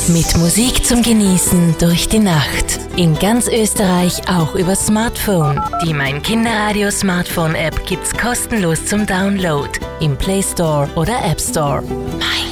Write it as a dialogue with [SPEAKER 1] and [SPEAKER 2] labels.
[SPEAKER 1] Mit Musik zum Genießen durch die Nacht. In ganz Österreich auch über Smartphone. Die Mein Kinderradio Smartphone App gibt's kostenlos zum Download im Play Store oder App Store. Mein